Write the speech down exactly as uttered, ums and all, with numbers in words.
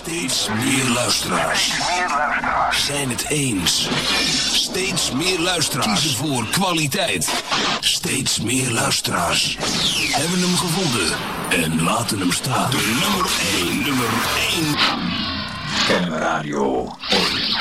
Steeds meer luisteraars zijn het eens. Steeds meer luisteraars kiezen voor kwaliteit. Steeds meer luisteraars hebben hem gevonden en laten hem staan. De nummer één, nummer één. Ken Radio.